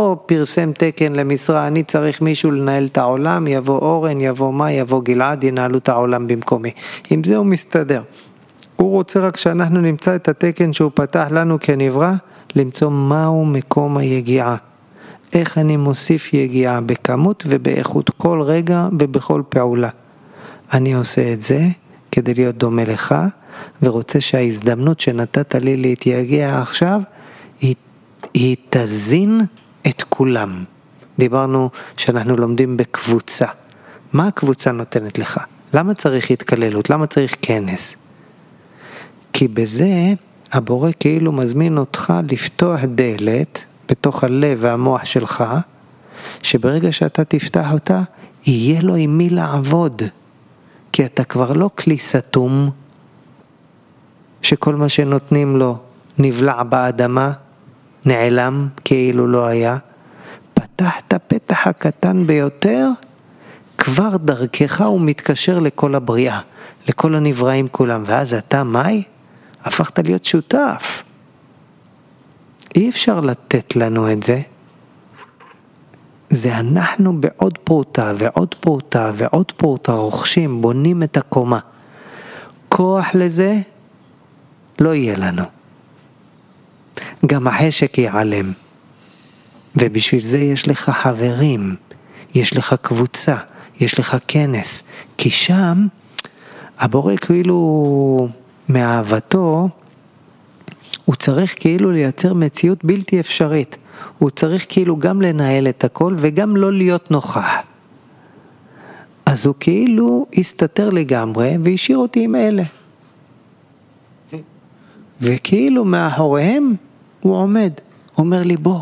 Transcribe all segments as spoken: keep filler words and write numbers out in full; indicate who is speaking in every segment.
Speaker 1: לא פרסם תקן למשרה, אני צריך מישהו לנהל את העולם, יבוא אורן, יבוא מה, יבוא גלעד, ינהלו את העולם במקומי. עם זה הוא מסתדר. הוא רוצה רק שאנחנו נמצא את התקן שהוא פתח לנו כנברא, למצוא מהו מקום היגיעה. איך אני מוסיף יגיעה בכמות ובאיכות כל רגע ובכל פעולה. אני עושה את זה כדי להיות דומה לך, ורוצה שההזדמנות שנתת לי להתייגע עכשיו, היא, היא תזין את כולם. דיברנו שאנחנו לומדים בקבוצה. מה הקבוצה נותנת לך? למה צריך התקללות? למה צריך כנס? כי בזה הבורא כאילו מזמין אותך לפתוח דלת בתוך הלב והמוח שלך, שברגע שאתה תפתח אותה, יהיה לו עם מי לעבוד. כי אתה כבר לא כלי סתום, שכל מה שנותנים לו נבלע באדמה, נעלם כאילו לא היה. פתחת פתח הקטן ביותר, כבר דרכך הוא מתקשר לכל הבריאה, לכל הנבראים כולם, ואז אתה מאי? הפכת להיות שותף. אי אפשר לתת לנו את זה. זה אנחנו בעוד פרוטה ועוד פרוטה ועוד פרוטה רוכשים, בונים את הקומה. כוח לזה לא יהיה לנו. גם החשק ייעלם. ובשביל זה יש לך חברים, יש לך קבוצה, יש לך כנס. כי שם הבורא כאילו מאהבתו, הוא צריך כאילו לייצר מציאות בלתי אפשרית. הוא צריך כאילו גם לנהל את הכל וגם לא להיות נוכח. אז הוא כאילו הסתתר לגמרי והשאיר אותי עם אלה. וכאילו מאחוריהם הוא עומד, אומר לי בוא.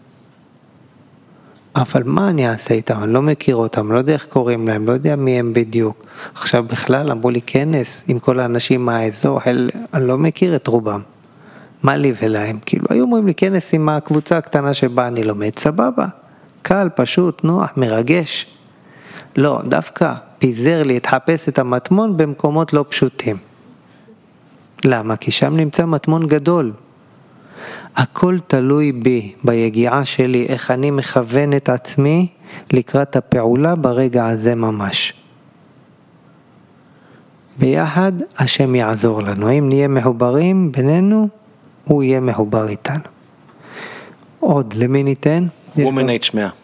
Speaker 1: אבל מה אני אעשה איתם? אני לא מכיר אותם, לא יודע איך קוראים להם, לא יודע מי הם בדיוק. עכשיו בכלל אמרו לי כנס עם כל האנשים מהאזור, אני לא מכיר את רובם. מה לי ולהם? כאילו היו אומרים לי כנס עם הקבוצה הקטנה שבה אני לומד, סבבה, קל, פשוט, נוח, מרגש. לא, דווקא פיזר לי, התחפש את המטמון במקומות לא פשוטים. למה? כי שם נמצא מטמון גדול. הכל תלוי בי, ביגיעה שלי, איך אני מכוון את עצמי לקראת הפעולה ברגע הזה ממש. ביחד השם יעזור לנו. אם נהיה מחוברים בינינו, הוא יהיה מחובר איתנו. עוד, למי ניתן?
Speaker 2: וומן אייץ' מאה.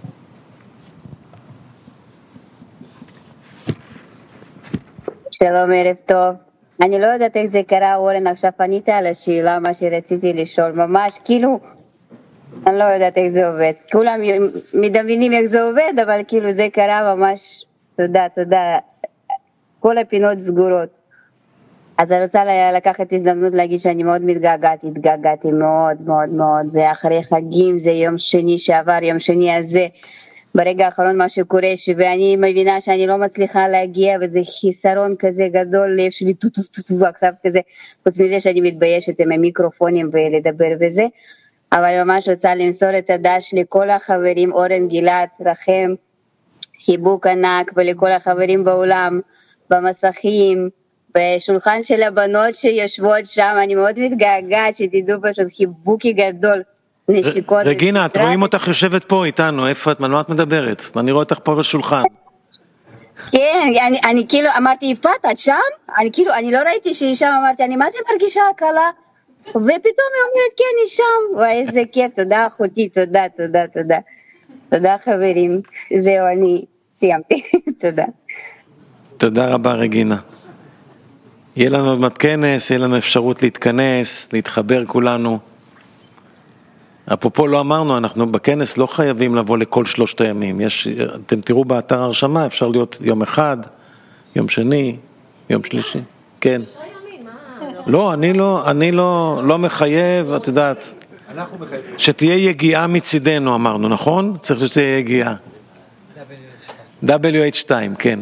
Speaker 3: שלום, ערב טוב. אני לא יודעת איך זה קרה, אורן, עכשיו פנית על השאלה, מה שרציתי לשאול, ממש, כאילו, אני לא יודעת איך זה עובד. כולם מדמיינים איך זה עובד, אבל כאילו זה קרה ממש, תודה, תודה. כל הפינות סגורות. אז אני רוצה לקחת הזדמנות להגיד שאני מאוד מתגעגעתי, התגעגעתי מאוד מאוד מאוד, זה אחרי חגים, זה יום שני שעבר, יום שני הזה, ברגע האחרון מה שקורה, ואני מבינה שאני לא מצליחה להגיע, וזה חיסרון כזה גדול, לב שלי טוטו טוטו, ועכשיו כזה, חוץ מזה שאני מתביישת עם המיקרופונים ולדבר וזה, אבל ממש רוצה למסור את הדש לכל החברים, אורן, גלעד, רחם, חיבוק ענק, ולכל החברים בעולם, במסכים, בשולחן של הבנות שיושבות שם, אני מאוד מתגעגעת, שתדעו פשוט חיבוקי גדול, נשיקות.
Speaker 2: רגינה, את רואים אותך יושבת פה איתנו, איפה את, מה את מדברת? אני רואה אותך פה בשולחן.
Speaker 3: כן, אני, אני כאילו אמרתי, יפת, את שם? אני כאילו, אני לא ראיתי שהיא שם, אמרתי, אני מה זה מרגישה הקלה? ופתאום היא אומרת, כן, היא שם. וואי, איזה כיף, תודה אחותי, תודה, תודה, תודה. תודה חברים, זהו, אני סיימתי, תודה.
Speaker 2: תודה רבה רגינה. יהיה לנו עוד מתכנס, יהיה לנו אפשרות להתכנס, להתחבר כולנו. אפרופו לא אמרנו, אנחנו בכנס לא חייבים לבוא לכל שלושת הימים. יש, אתם תראו באתר הרשמה, אפשר להיות יום אחד, יום שני, יום שלישי. כן. לא, אני לא, אני לא, לא מחייב, את יודעת. שתהיה יגיעה מצידנו, אמרנו, נכון? צריך שתהיה יגיעה. דאבליו אייץ' שתיים, כן.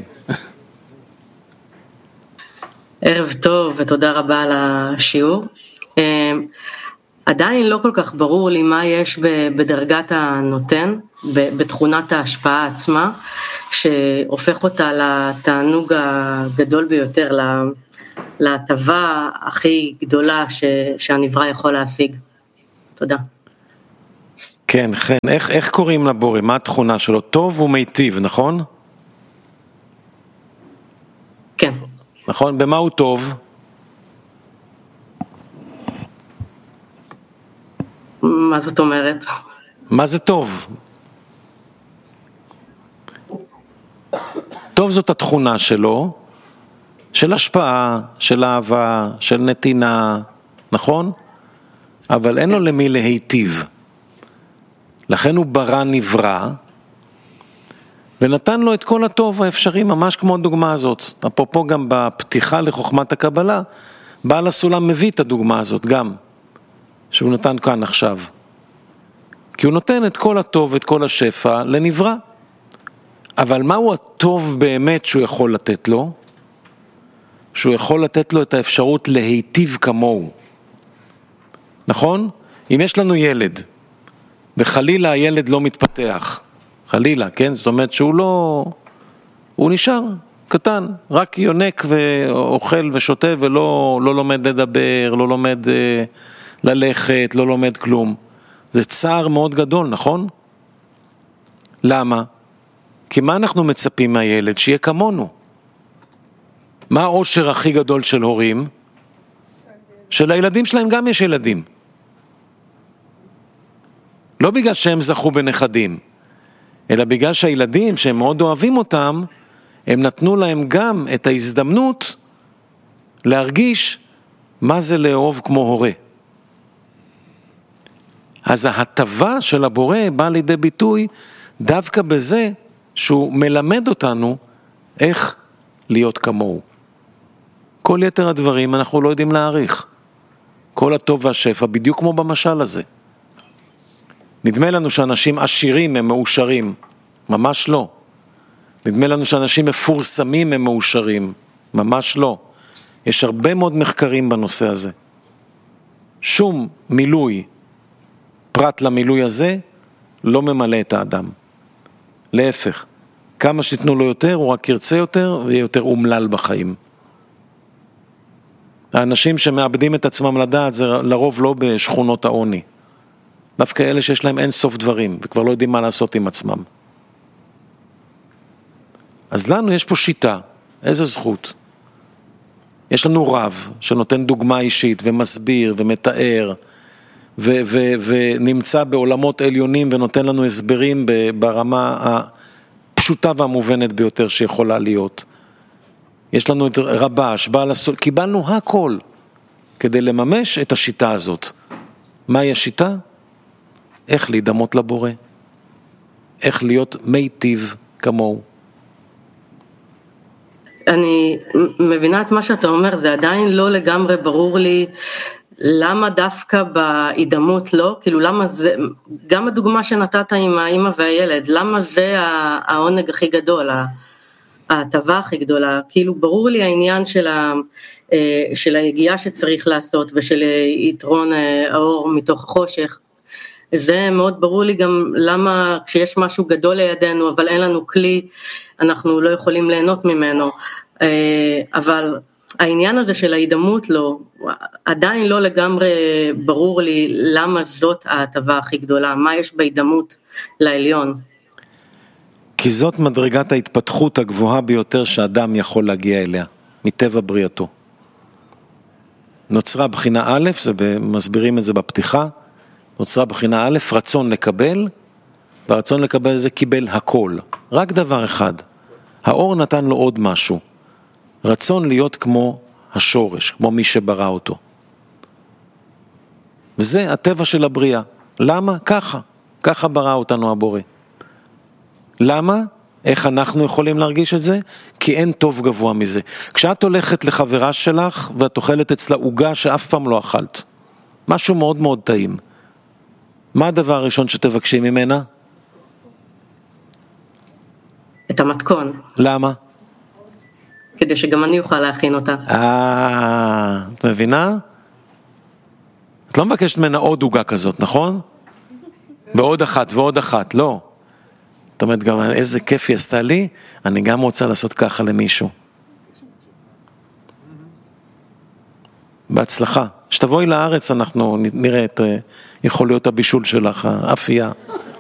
Speaker 4: ערב טוב ותודה רבה על השיעור. עדיין לא כל כך ברור לי מה יש בדרגת הנותן, בתכונת ההשפעה עצמה, שהופך אותה לתענוג הגדול ביותר, להטבה הכי גדולה שהנברא יכול להשיג. תודה.
Speaker 2: כן, כן. איך, איך קוראים לבורא? מה התכונה שלו? טוב ומיטיב, נכון?
Speaker 4: כן.
Speaker 2: נכון? במה הוא טוב?
Speaker 4: מה זאת אומרת?
Speaker 2: מה זה טוב? טוב זאת התכונה שלו, של השפעה, של אהבה, של נתינה, נכון? אבל אין לו למי להיטיב. לכן הוא ברא נברא, ונתן לו את כל הטוב האפשרי, ממש כמו הדוגמה הזאת. אפרופו גם בפתיחה לחוכמת הקבלה, בעל הסולם מביא את הדוגמה הזאת גם, שהוא נתן כאן עכשיו. כי הוא נותן את כל הטוב, את כל השפע, לנברא. אבל מהו הטוב באמת שהוא יכול לתת לו? שהוא יכול לתת לו את האפשרות להיטיב כמוהו. נכון? אם יש לנו ילד, וחלילה הילד לא מתפתח, חלילה, כן? זאת אומרת שהוא לא, הוא נשאר קטן, רק יונק ואוכל ושותה ולא לא לומד לדבר, לא לומד אה, ללכת, לא לומד כלום. זה צער מאוד גדול, נכון? למה? כי מה אנחנו מצפים מהילד? שיהיה כמונו. מה העושר הכי גדול של הורים? שלילדים שלהם גם יש ילדים. לא בגלל שהם זכו בנכדים, אלא בגלל שהילדים שהם מאוד אוהבים אותם, הם נתנו להם גם את ההזדמנות להרגיש מה זה לאהוב כמו הורה. אז ההטבה של הבורא באה לידי ביטוי דווקא בזה שהוא מלמד אותנו איך להיות כמוהו. כל יתר הדברים אנחנו לא יודעים להעריך. כל הטוב והשפע, בדיוק כמו במשל הזה. נדמה לנו שאנשים עשירים הם מאושרים, ממש לא. נדמה לנו שאנשים מפורסמים הם מאושרים, ממש לא. יש הרבה מאוד מחקרים בנושא הזה. שום מילוי, פרט למילוי הזה, לא ממלא את האדם. להפך, כמה שתתנו לו יותר, הוא רק ירצה יותר ויהיה יותר אומלל בחיים. האנשים שמאבדים את עצמם לדעת זה לרוב לא בשכונות העוני. דווקא אלה שיש להם אין סוף דברים וכבר לא יודעים מה לעשות עם עצמם. אז לנו יש פה שיטה, איזה זכות. יש לנו רב שנותן דוגמה אישית ומסביר ומתאר ו- ו- ונמצא בעולמות עליונים ונותן לנו הסברים ברמה הפשוטה והמובנת ביותר שיכולה להיות. יש לנו את רבש, בעל הסול, קיבלנו הכל כדי לממש את השיטה הזאת. מהי השיטה? איך להידמות לבורא, איך להיות מיטיב כמוהו.
Speaker 4: אני מבינה את מה שאתה אומר, זה עדיין לא לגמרי ברור לי למה דווקא בהידמות לא, כאילו למה זה, גם הדוגמה שנתת עם האמא והילד, למה זה העונג הכי גדול, ההטבה הכי גדולה, כאילו ברור לי העניין של, ה, של היגיעה שצריך לעשות ושל יתרון האור מתוך החושך, זה מאוד ברור לי גם למה כשיש משהו גדול לידינו אבל אין לנו כלי, אנחנו לא יכולים ליהנות ממנו, אבל העניין הזה של ההידמות לא, עדיין לא לגמרי ברור לי למה זאת ההטבה הכי גדולה, מה יש בהידמות לעליון.
Speaker 2: כי זאת מדרגת ההתפתחות הגבוהה ביותר שאדם יכול להגיע אליה, מטבע בריאתו. נוצרה בחינה א', זה מסבירים את זה בפתיחה, נוצרה בחינה א', רצון לקבל, והרצון לקבל זה קיבל הכל. רק דבר אחד, האור נתן לו עוד משהו, רצון להיות כמו השורש, כמו מי שברא אותו. וזה הטבע של הבריאה. למה? ככה. ככה ברא אותנו הבורא. למה? איך אנחנו יכולים להרגיש את זה? כי אין טוב גבוה מזה. כשאת הולכת לחברה שלך ואת אוכלת אצלה עוגה שאף פעם לא אכלת, משהו מאוד מאוד טעים. מה הדבר הראשון שתבקשי ממנה?
Speaker 4: את המתכון.
Speaker 2: למה?
Speaker 4: כדי שגם אני אוכל להכין אותה.
Speaker 2: אה, את מבינה? את לא מבקשת ממנה עוד עוגה כזאת, נכון? ועוד אחת ועוד אחת, לא. זאת אומרת, גם איזה כיף היא עשתה לי, אני גם רוצה לעשות ככה למישהו. בהצלחה, שתבואי לארץ אנחנו נראה את יכול להיות הבישול שלך, האפייה.